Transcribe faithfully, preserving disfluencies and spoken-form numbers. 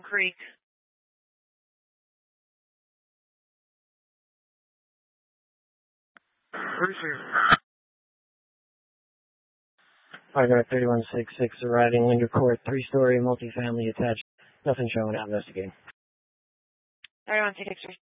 Creek. Paragraph thirty-one sixty-six, arriving Linder Court, three-story multifamily attached. Nothing showing. Investigating. thirty-one sixty-six.